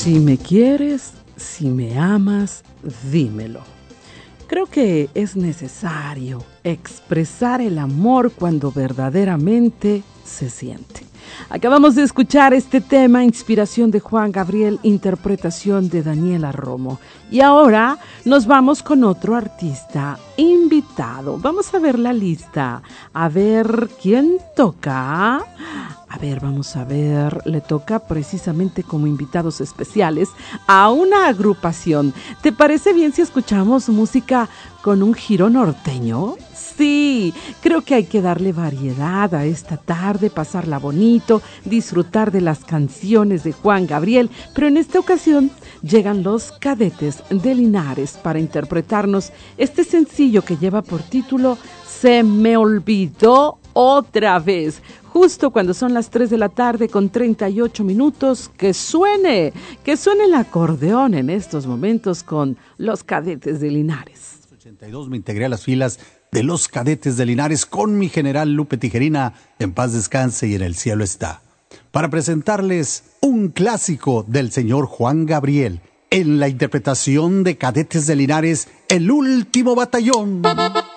Si me quieres, si me amas, dímelo. Creo que es necesario expresar el amor cuando verdaderamente se siente. Acabamos de escuchar este tema, inspiración de Juan Gabriel, interpretación de Daniela Romo. Y ahora nos vamos con otro artista invitado. Vamos a ver la lista, a ver quién toca. A ver, vamos a ver, le toca precisamente como invitados especiales a una agrupación. ¿Te parece bien si escuchamos música con un giro norteño? Sí, creo que hay que darle variedad a esta tarde, pasarla bonito, disfrutar de las canciones de Juan Gabriel, pero en esta ocasión llegan los Cadetes de Linares para interpretarnos este sencillo que lleva por título Se me olvidó otra vez. Justo cuando son las 3 de la tarde con 38 minutos, que suene el acordeón en estos momentos con los Cadetes de Linares. 82 me integré a las filas de los Cadetes de Linares con mi general Lupe Tijerina, en paz descanse y en el cielo está, para presentarles un clásico del señor Juan Gabriel en la interpretación de Cadetes de Linares, El Último Batallón.